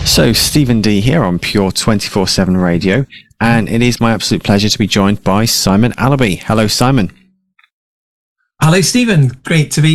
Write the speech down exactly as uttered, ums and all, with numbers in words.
So, Stephen D here on Pure twenty-four seven Radio, and it is my absolute pleasure to be joined by Simon Allaby. Hello, Simon. Hello, Stephen. Great to be